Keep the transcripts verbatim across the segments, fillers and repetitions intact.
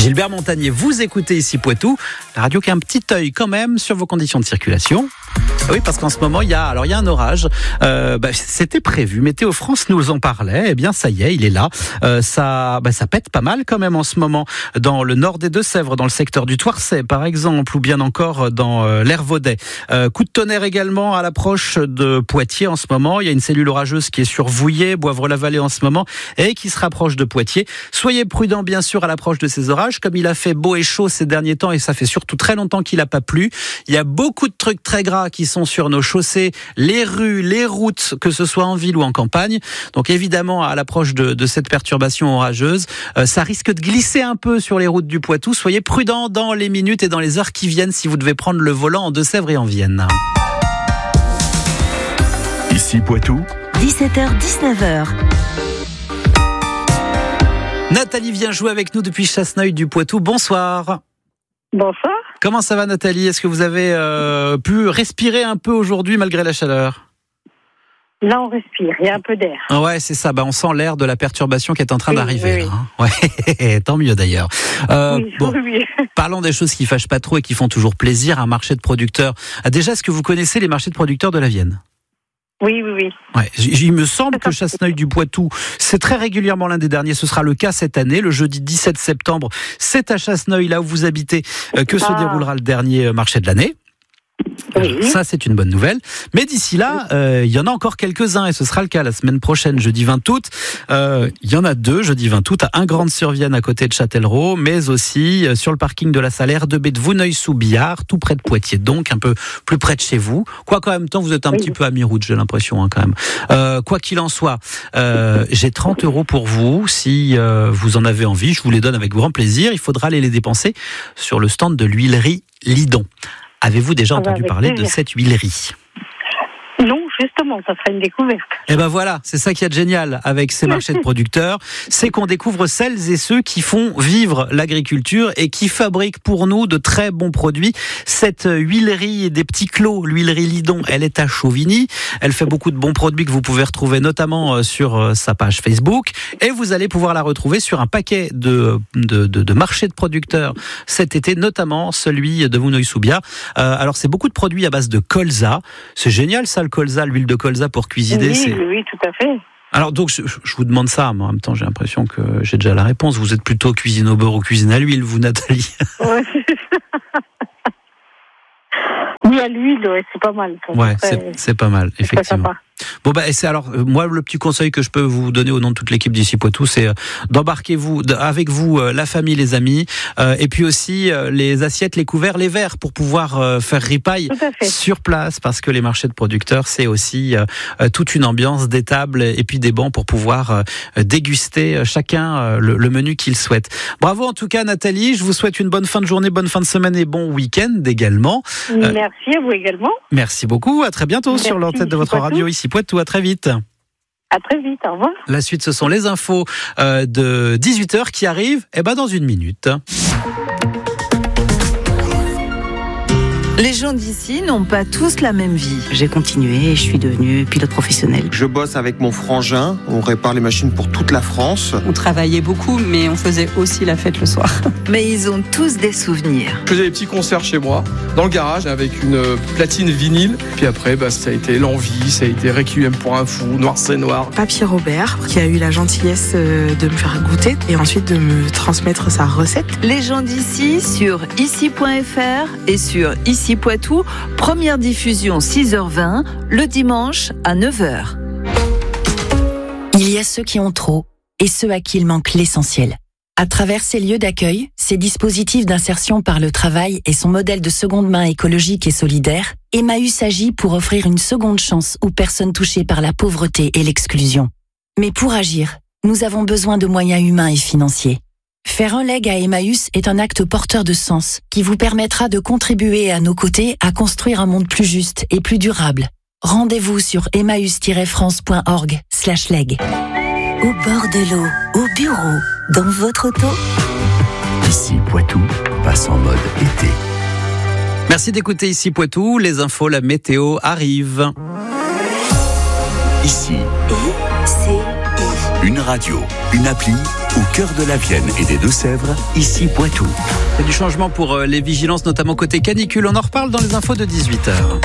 Gilbert Montagnier, vous écoutez ici Poitou, la radio qui a un petit œil quand même sur vos conditions de circulation. Oui, parce qu'en ce moment, il y a, alors il y a un orage. Euh, bah, c'était prévu. Météo France nous en parlait. Eh bien, ça y est, il est là. Euh, ça, bah, ça pète pas mal quand même en ce moment dans le nord des Deux-Sèvres, dans le secteur du Thouarcet, par exemple, ou bien encore dans euh, l'Ervaudet. Euh, coup de tonnerre également à l'approche de Poitiers en ce moment. Il y a une cellule orageuse qui est sur Vouillé, Boivre-la-Vallée en ce moment, et qui se rapproche de Poitiers. Soyez prudents, bien sûr, à l'approche de ces orages. Comme il a fait beau et chaud ces derniers temps, et ça fait surtout très longtemps qu'il n'a pas plu, il y a beaucoup de trucs très gras qui sont sur nos chaussées, les rues, les routes, que ce soit en ville ou en campagne. Donc évidemment, à l'approche de, de cette perturbation orageuse, euh, ça risque de glisser un peu sur les routes du Poitou. Soyez prudents dans les minutes et dans les heures qui viennent si vous devez prendre le volant en Deux-Sèvres et en Vienne. Ici Poitou, dix-sept heures dix-neuf heures. Nathalie vient jouer avec nous depuis Chasseneuil du Poitou. Bonsoir. Bonsoir. Comment ça va, Nathalie ? Est-ce que vous avez euh, pu respirer un peu aujourd'hui malgré la chaleur ? Là, on respire, il y a un peu d'air. Ouais, c'est ça. Bah, on sent l'air de la perturbation qui est en train oui, d'arriver. Oui, oui. Hein. Ouais, tant mieux d'ailleurs. Euh, oui, bon, oui. Parlons des choses qui fâchent pas trop et qui font toujours plaisir. Un marché de producteurs. Ah, déjà, est-ce que vous connaissez les marchés de producteurs de la Vienne ? Oui, oui, oui. Ouais, il me semble que Chasseneuil du Poitou, c'est très régulièrement l'un des derniers. Ce sera le cas cette année, le jeudi dix-sept septembre. C'est à Chasseneuil, là où vous habitez, que se ah. déroulera le dernier marché de l'année. Oui. Ça, c'est une bonne nouvelle. Mais d'ici là, euh, il y en a encore quelques-uns et ce sera le cas la semaine prochaine, jeudi vingt août. Euh, il y en a deux, jeudi vingt août, à Ingrande-sur-Vienne, à côté de Châtellerault, mais aussi euh, sur le parking de la Salaire de baie de Vouneuil-sous-Biard, tout près de Poitiers, donc un peu plus près de chez vous. Quoi qu'en même temps, vous êtes un oui. petit peu à mi-route, j'ai l'impression, hein, quand même. Euh, quoi qu'il en soit, euh, j'ai trente euros pour vous. Si euh, vous en avez envie, je vous les donne avec grand plaisir. Il faudra aller les dépenser sur le stand de l'huilerie Lidon. Avez-vous déjà ah entendu parler plaisir. de cette huilerie ? Non, justement, ça sera une découverte. Eh ben voilà, c'est ça qui est génial avec ces marchés de producteurs, c'est qu'on découvre celles et ceux qui font vivre l'agriculture et qui fabriquent pour nous de très bons produits. Cette huilerie des petits clos, l'huilerie Lidon, elle est à Chauvigny. Elle fait beaucoup de bons produits que vous pouvez retrouver notamment sur sa page Facebook. Et vous allez pouvoir la retrouver sur un paquet de, de, de, de marchés de producteurs cet été, notamment celui de Vouneuil-sous-Biard. Euh, alors c'est beaucoup de produits à base de colza. C'est génial ça, le colza, l'huile de colza pour cuisiner. Oui, c'est... oui, tout à fait. Alors donc je, je vous demande ça, mais en même temps j'ai l'impression que j'ai déjà la réponse. Vous êtes plutôt cuisine au beurre ou cuisine à l'huile, vous, Nathalie ? Ouais. Oui, à l'huile, ouais, c'est pas mal. Ça. Ouais, c'est, c'est, c'est pas mal, effectivement. Bon bah, et c'est alors moi le petit conseil que je peux vous donner au nom de toute l'équipe d'ici Poitou, c'est euh, d'embarquer vous avec vous euh, la famille, les amis, euh, et puis aussi euh, les assiettes, les couverts, les verres pour pouvoir euh, faire ripaille sur place, parce que les marchés de producteurs c'est aussi euh, toute une ambiance, des tables et puis des bancs pour pouvoir euh, déguster chacun euh, le, le menu qu'il souhaite. Bravo en tout cas Nathalie, je vous souhaite une bonne fin de journée, bonne fin de semaine et bon week-end également. Euh, merci à vous également. Merci beaucoup, à très bientôt merci, sur l'antenne de votre Poitou. Radio ici Poitou, à très vite. À très vite, au revoir. La suite, ce sont les infos euh, de dix-huit heures qui arrivent eh ben, dans une minute. Les gens d'ici n'ont pas tous la même vie. J'ai continué et je suis devenue pilote professionnel. Je bosse avec mon frangin, on répare les machines pour toute la France. On travaillait beaucoup, mais on faisait aussi la fête le soir. Mais ils ont tous des souvenirs. Je faisais des petits concerts chez moi, dans le garage, avec une platine vinyle. Puis après, bah, ça a été L'Envie, ça a été Requiem pour un fou, Noir c'est Noir. Papy Robert, qui a eu la gentillesse de me faire goûter et ensuite de me transmettre sa recette. Les gens d'ici sur ici point f r et sur ici Poitou, première diffusion six heures vingt, le dimanche à neuf heures. Il y a ceux qui ont trop et ceux à qui il manque l'essentiel. À travers ces lieux d'accueil, ces dispositifs d'insertion par le travail et son modèle de seconde main écologique et solidaire, Emmaüs agit pour offrir une seconde chance aux personnes touchées par la pauvreté et l'exclusion. Mais pour agir, nous avons besoin de moyens humains et financiers. Faire un leg à Emmaüs est un acte porteur de sens qui vous permettra de contribuer à nos côtés à construire un monde plus juste et plus durable. Rendez-vous sur emmaüs tiret france point org slash leg. Au bord de l'eau, au bureau, dans votre auto. Ici Poitou passe en mode été. Merci d'écouter ici Poitou, les infos, la météo arrive. Ici. I C I Une radio, une appli, au cœur de la Vienne et des Deux-Sèvres, ici Poitou. Il y a du changement pour les vigilances, notamment côté canicule. On en reparle dans les infos de dix-huit heures.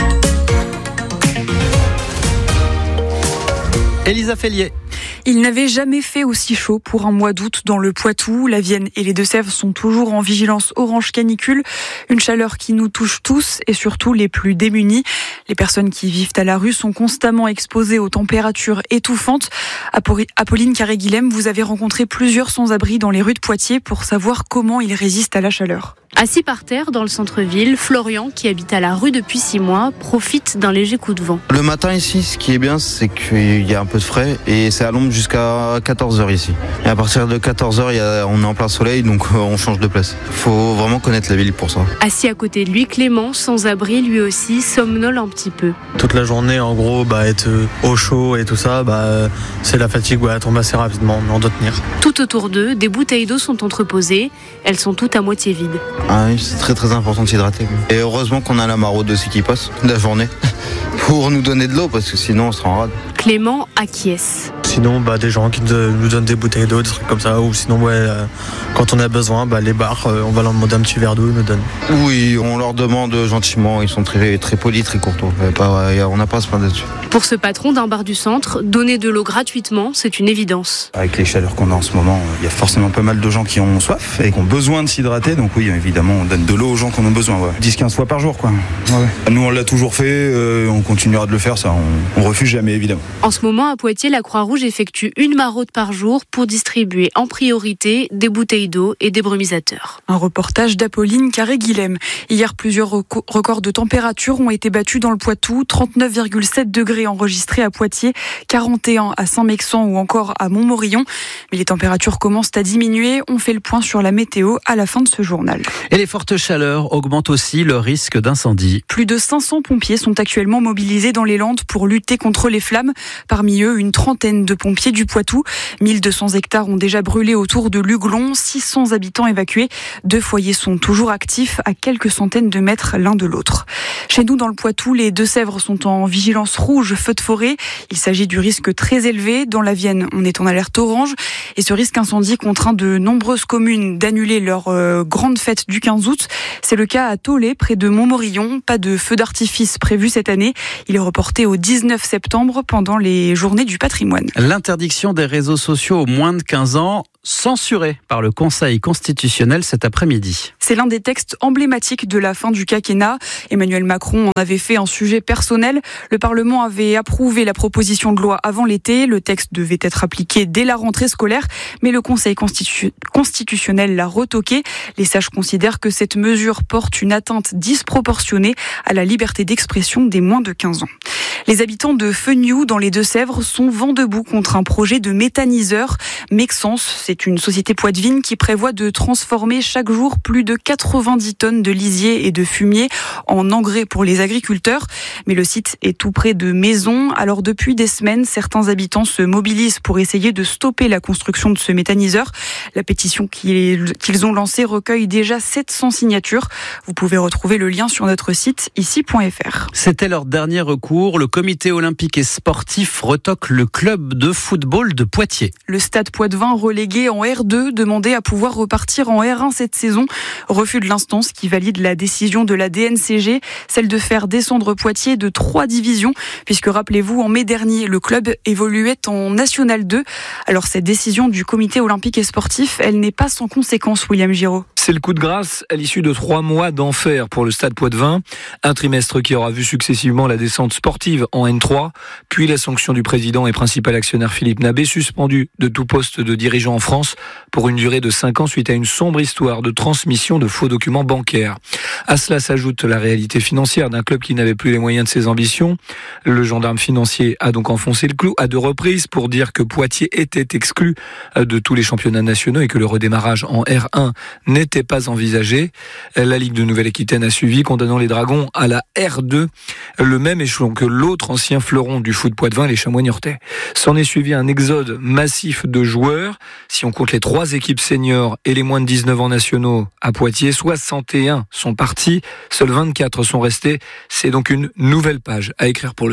Elisa Fellier. Il n'avait jamais fait aussi chaud pour un mois d'août dans le Poitou. La Vienne et les Deux-Sèvres sont toujours en vigilance orange canicule. Une chaleur qui nous touche tous et surtout les plus démunis. Les personnes qui vivent à la rue sont constamment exposées aux températures étouffantes. Apolline Carré-Guilhem, vous avez rencontré plusieurs sans-abri dans les rues de Poitiers pour savoir comment ils résistent à la chaleur. Assis par terre dans le centre-ville, Florian, qui habite à la rue depuis six mois, profite d'un léger coup de vent. Le matin ici, ce qui est bien, c'est qu'il y a un peu de frais et c'est à l'ombre jusqu'à quatorze heures ici. Et à partir de quatorze heures, il y a, on est en plein soleil, donc on change de place. Il faut vraiment connaître la ville pour ça. Assis à côté de lui, Clément, sans abri, lui aussi, somnole un petit peu. Toute la journée, en gros, bah, être au chaud et tout ça, bah, c'est la fatigue, bah, elle tombe assez rapidement, mais on doit tenir. Tout autour d'eux, des bouteilles d'eau sont entreposées. Elles sont toutes à moitié vides. Ah oui, c'est très très important de s'hydrater. Et heureusement qu'on a la maraude aussi qui passe de la journée pour nous donner de l'eau parce que sinon on sera en rade. Clément acquiesce. Sinon, bah, des gens qui nous donnent des bouteilles d'eau, des trucs comme ça. Ou sinon, ouais, euh, quand on a besoin, bah, les bars, euh, on va leur demander un petit verre d'eau, ils nous donnent. Oui, on leur demande gentiment. Ils sont très, très polis, très courtois. Pas, on n'a pas à se plaindre là-dessus. Pour ce patron d'un bar du centre, donner de l'eau gratuitement, c'est une évidence. Avec les chaleurs qu'on a en ce moment, il y a forcément pas mal de gens qui ont soif et qui ont besoin de s'hydrater. Donc oui, évidemment, on donne de l'eau aux gens qui en ont besoin. Ouais. dix à quinze fois par jour, quoi. Ouais. Nous, on l'a toujours fait. Euh, on continuera de le faire, ça. On, on refuse jamais, évidemment. En ce moment, à Poitiers, la Croix-Rouge effectue une maraude par jour pour distribuer en priorité des bouteilles d'eau et des brumisateurs. Un reportage d'Apolline Carré-Guilhem. Hier, plusieurs records de température ont été battus dans le Poitou. trente-neuf virgule sept degrés enregistrés à Poitiers, quarante et un à Saint-Mexan ou encore à Montmorillon. Mais les températures commencent à diminuer. On fait le point sur la météo à la fin de ce journal. Et les fortes chaleurs augmentent aussi le risque d'incendie. Plus de cinq cents pompiers sont actuellement mobilisés dans les Landes pour lutter contre les flammes. Parmi eux, une trentaine de pompiers du Poitou. mille deux cents hectares ont déjà brûlé autour de Luglon, six cents habitants évacués. Deux foyers sont toujours actifs à quelques centaines de mètres l'un de l'autre. Chez nous, dans le Poitou, les Deux-Sèvres sont en vigilance rouge feu de forêt. Il s'agit du risque très élevé. Dans la Vienne, on est en alerte orange. Et ce risque incendie contraint de nombreuses communes d'annuler leur euh, grande fête du quinze août. C'est le cas à Tholé, près de Montmorillon. Pas de feu d'artifice prévu cette année. Il est reporté au dix-neuf septembre pendant les journées du patrimoine. L'interdiction des réseaux sociaux aux moins de quinze ans, censurée par le Conseil constitutionnel cet après-midi. C'est l'un des textes emblématiques de la fin du quinquennat. Emmanuel Macron en avait fait un sujet personnel. Le Parlement avait approuvé la proposition de loi avant l'été. Le texte devait être appliqué dès la rentrée scolaire, mais le Conseil constitu- constitutionnel l'a retoqué. Les sages considèrent que cette mesure porte une atteinte disproportionnée à la liberté d'expression des moins de quinze ans. Les habitants de Feniou, dans les Deux-Sèvres, sont vent debout contre un projet de méthaniseur. Mexence, c'est une société poitevine qui prévoit de transformer chaque jour plus de quatre-vingt-dix tonnes de lisier et de fumier en engrais pour les agriculteurs. Mais le site est tout près de maisons. Alors depuis des semaines, certains habitants se mobilisent pour essayer de stopper la construction de ce méthaniseur. La pétition qu'ils ont lancée recueille déjà sept cents signatures. Vous pouvez retrouver le lien sur notre site ici point f r. C'était leur dernier recours. Le comité olympique et sportif retoque le club de football de Poitiers. Le stade poitevin relégué en R deux demandait à pouvoir repartir en R un cette saison. Refus de l'instance qui valide la décision de la D N C G, celle de faire descendre Poitiers de trois divisions, puisque rappelez-vous, en mai dernier, le club évoluait en National deux. Alors cette décision du comité olympique et sportif, elle n'est pas sans conséquence, William Giraud. C'est le coup de grâce à l'issue de trois mois d'enfer pour le Stade Poitevin. Un trimestre qui aura vu successivement la descente sportive en N trois, puis la sanction du président et principal actionnaire Philippe Nabet, suspendu de tout poste de dirigeant en France pour une durée de cinq ans suite à une sombre histoire de transmission de faux documents bancaires. À cela s'ajoute la réalité financière d'un club qui n'avait plus les moyens de ses ambitions. Le gendarme financier a donc enfoncé le clou à deux reprises pour dire que Poitiers était exclu de tous les championnats nationaux et que le redémarrage en R un n'était pas envisagé. La Ligue de Nouvelle-Aquitaine a suivi, condamnant les Dragons à la R deux, le même échelon que l'autre ancien fleuron du foot poitevin, les Chamois niortais. S'en est suivi un exode massif de joueurs. Si on compte les trois équipes seniors et les moins de dix-neuf ans nationaux à Poitiers, soixante et un sont partis, seuls vingt-quatre sont restés. C'est donc une nouvelle page à écrire pour le stade.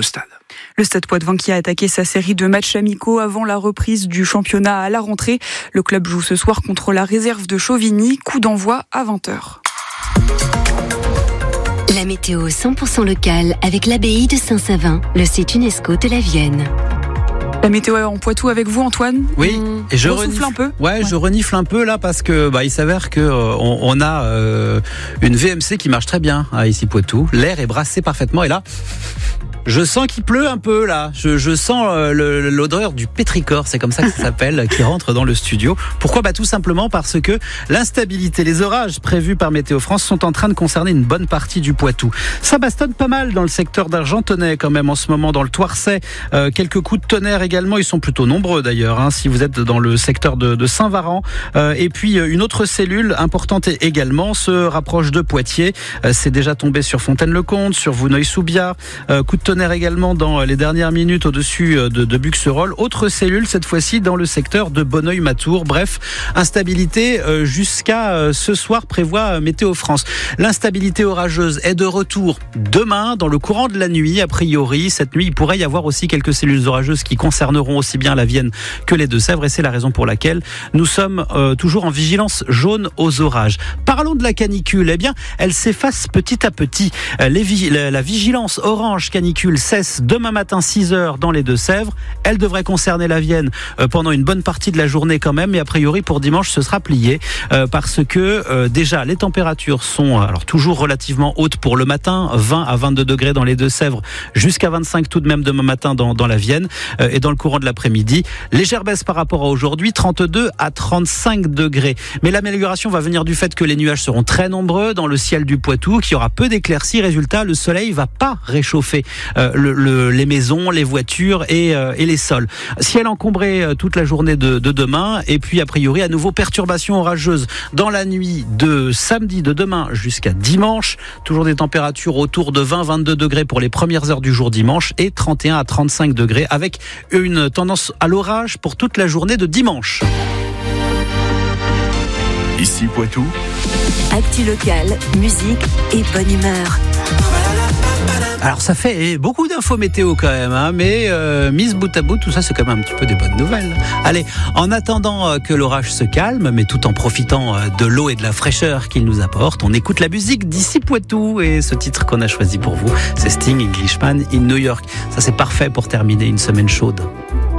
Le Stade Poitvin qui a attaqué sa série de matchs amicaux avant la reprise du championnat à la rentrée. Le club joue ce soir contre la réserve de Chauvigny, coup d'envoi à vingt heures. La météo cent pour cent locale avec l'abbaye de Saint-Savin, le site UNESCO de la Vienne. La météo en Poitou avec vous, Antoine. Oui, mmh. et je renifle un peu. Ouais, ouais, je renifle un peu là parce que bah il s'avère que euh, on, on a euh, une V M C qui marche très bien à ici Poitou. L'air est brassé parfaitement et là. Je sens qu'il pleut un peu là. Je, je sens euh, le, l'odeur du pétrichor, c'est comme ça que ça s'appelle, qui rentre dans le studio. Pourquoi ? Bah tout simplement parce que l'instabilité, les orages prévus par Météo France sont en train de concerner une bonne partie du Poitou. Ça bastonne pas mal dans le secteur d'Argentonnay quand même en ce moment, dans le Thouarcet. Euh, quelques coups de tonnerre également, ils sont plutôt nombreux d'ailleurs. Hein, si vous êtes dans le secteur de, de Saint-Varan. Euh, et puis une autre cellule importante également se rapproche de Poitiers. Euh, c'est déjà tombé sur Fontaine-le-Comte, sur Vouneuil-sous-Biard. Euh, coup de tonnerre également dans les dernières minutes au-dessus de, de Buxerolles. Autre cellule cette fois-ci dans le secteur de Bonneuil-Matour. Bref, instabilité euh, jusqu'à euh, ce soir prévoit euh, Météo France. L'instabilité orageuse est de retour demain dans le courant de la nuit. A priori, cette nuit, il pourrait y avoir aussi quelques cellules orageuses qui concerneront aussi bien la Vienne que les Deux-Sèvres et c'est la raison pour laquelle nous sommes euh, toujours en vigilance jaune aux orages. Parlons de la canicule. Eh bien, elle s'efface petit à petit. Euh, les vi- la, la vigilance orange canicule cesse demain matin six heures dans les Deux-Sèvres. Elle devrait concerner la Vienne euh, pendant une bonne partie de la journée quand même, mais a priori pour dimanche ce sera plié euh, parce que euh, déjà les températures sont alors toujours relativement hautes pour le matin, vingt à vingt-deux degrés dans les Deux-Sèvres, jusqu'à vingt-cinq tout de même demain matin dans, dans la Vienne euh, et dans le courant de l'après-midi. Légère baisse par rapport à aujourd'hui, trente-deux à trente-cinq degrés. Mais l'amélioration va venir du fait que les nuages seront très nombreux dans le ciel du Poitou, qu'il y aura peu d'éclaircies. Résultat, le soleil va pas réchauffer Euh, le, le, les maisons, les voitures et, euh, et les sols. Ciel encombré euh, toute la journée de, de demain et puis a priori à nouveau perturbations orageuses dans la nuit de samedi de demain jusqu'à dimanche. Toujours des températures autour de vingt à vingt-deux degrés pour les premières heures du jour dimanche et trente et un à trente-cinq degrés avec une tendance à l'orage pour toute la journée de dimanche. Ici Poitou. Actu locale, musique et bonne humeur. Alors ça fait beaucoup d'infos météo quand même, hein, mais euh, mise bout à bout, tout ça c'est quand même un petit peu des bonnes nouvelles. Allez, en attendant euh, que l'orage se calme, mais tout en profitant euh, de l'eau et de la fraîcheur qu'il nous apporte, on écoute la musique d'ici Poitou et ce titre qu'on a choisi pour vous, c'est Sting, Englishman in New York. Ça c'est parfait pour terminer une semaine chaude.